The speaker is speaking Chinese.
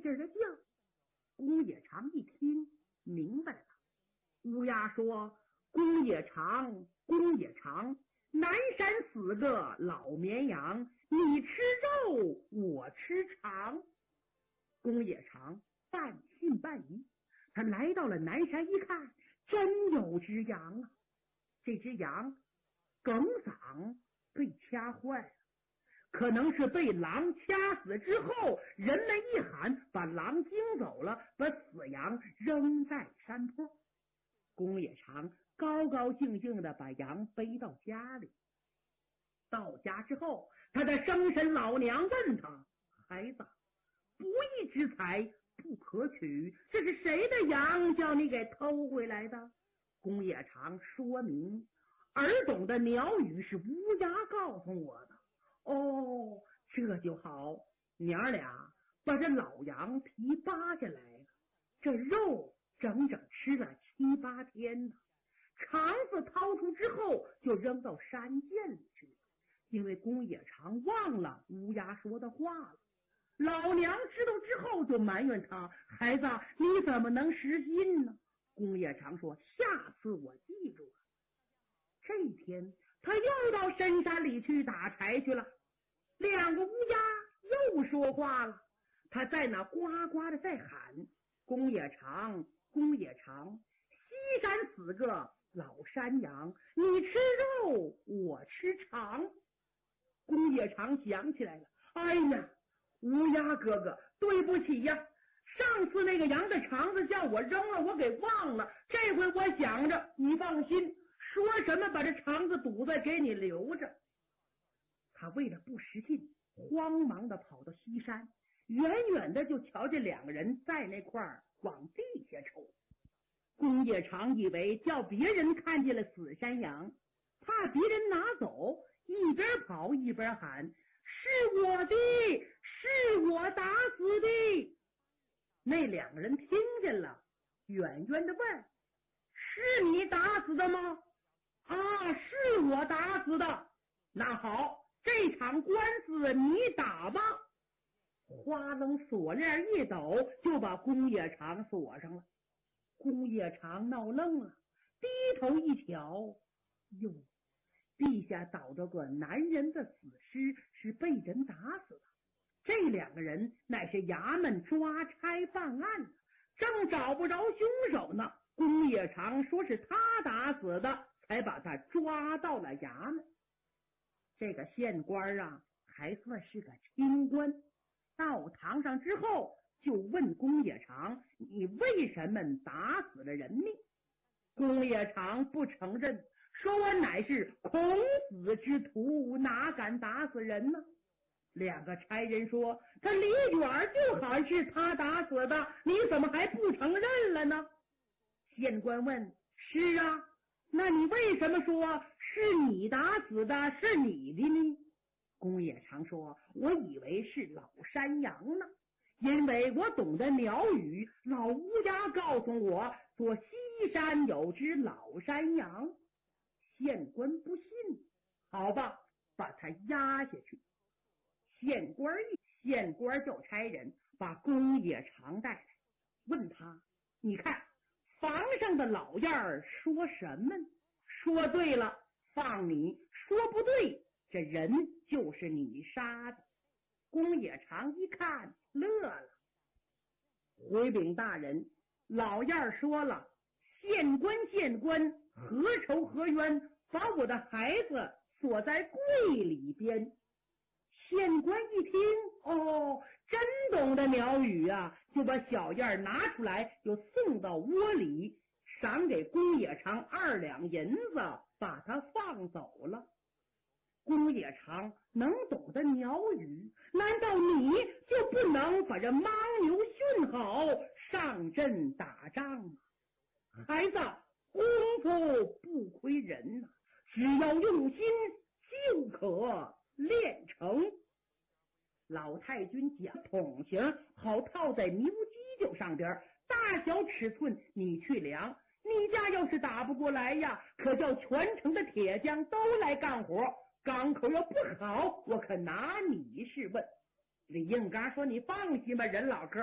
劲的叫。公冶长一听明白了，乌鸦说：公冶长，公冶长，南山死个老绵羊，你吃肉，我吃肠。公冶长半信半疑，他来到了南山一看，真有只羊啊！这只羊梗嗓被掐坏了，可能是被狼掐死之后，人们一喊，把狼惊走了，把死羊扔在山坡。公冶长高高兴兴地把羊背到家里。到家之后，他的生身老娘问他：孩子，不义之财不可取，这是谁的羊叫你给偷回来的？公冶长说明，耳懂的鸟语是乌鸦告诉我的。哦，这就好，娘俩把这老羊皮扒下来了，这肉整整吃了7、8天呢。肠子掏出之后就扔到山涧里去了，因为公冶长忘了乌鸦说的话了。老娘知道之后就埋怨他：孩子，你怎么能失信呢？公冶长说：下次我记住了。这一天他又到深山里去打柴去了。2个乌鸦又说话了，他在那呱呱的在喊：公冶长，公冶长，西山死个老山羊，你吃肉，我吃肠。公冶长想起来了，哎呀，乌鸦哥哥，对不起呀，上次那个羊的肠子叫我扔了，我给忘了，这回我想着，你放心，说什么把这肠子肚子给你留着。他为了不失信，慌忙的跑到西山，远远的就瞧见2个人在那块儿往地下瞅。公冶长以为叫别人看见了死山羊，怕别人拿走，一边跑一边喊：是我的，是我打死的。那2个人听见了，远远的问：是你打死的吗？啊，是我打死的。那好，这场官司你打吧。花楞锁链一抖，就把公冶长锁上了。公冶长闹愣了，低头一瞧，哟，地下倒着个男人的死尸，是被人打死的。这2个人乃是衙门抓差办案的，正找不着凶手呢。公冶长说是他打死的，才把他抓到了衙门。这个县官啊，还算是个清官。到堂上之后，就问公冶长：你为什么打死了人命？公冶长不承认，说我乃是孔子之徒，哪敢打死人呢？2个差人说：他离远就好像是他打死的，你怎么还不承认了呢？县官问：是啊，那你为什么说是你打死的，是你的呢？公冶长说：我以为是老山羊呢，因为我懂得鸟语，老乌鸦告诉我说西山有只老山羊。县官不信，好吧，把他押下去。县官叫差人把公冶长带来，问他：你看房上的老燕儿说什么？说对了，放你；说不对，这人就是你杀的。公冶长一看乐了，回禀大人，老燕儿说了，县官何仇何冤，把我的孩子锁在柜里边。县官一听，哦，真懂得鸟语啊，就把小燕拿出来，就送到窝里，赏给公冶长2两银子，把他放走了。公冶长能懂得鸟语，难道你就不能把这牦牛训好，上阵打仗吗？孩子，功夫不亏人呐，只要用心就可练成。老太君讲筒型好套在牛犄角上边，大小尺寸你去量。你家要是打不过来呀，可叫全城的铁匠都来干活，钢口要不好，我可拿你是问。李应刚说：你放心吧，任老哥，